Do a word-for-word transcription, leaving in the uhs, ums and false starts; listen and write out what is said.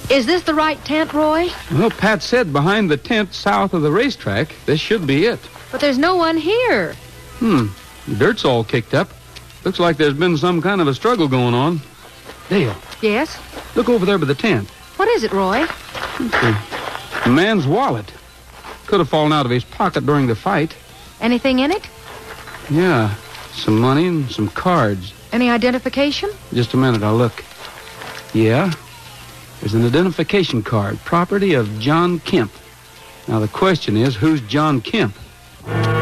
Is this the right tent, Roy? Well, Pat said behind the tent south of the racetrack. This should be it. But there's no one here. Hmm. Dirt's all kicked up. Looks like there's been some kind of a struggle going on. Dale, Yes? look over there by the tent. What is it, Roy? A man's wallet. Could have fallen out of his pocket during the fight. Anything in it? Yeah, some money and some cards. Any identification? Just a minute, I'll look. Yeah, there's an identification card, property of John Kemp. Now, the question is, who's John Kemp?